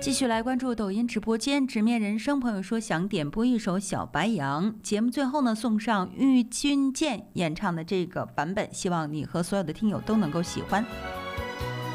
继续来关注抖音直播间，直面人生朋友说想点播一首《小白杨》，节目最后呢送上郁钧剑演唱的这个版本，希望你和所有的听友都能够喜欢。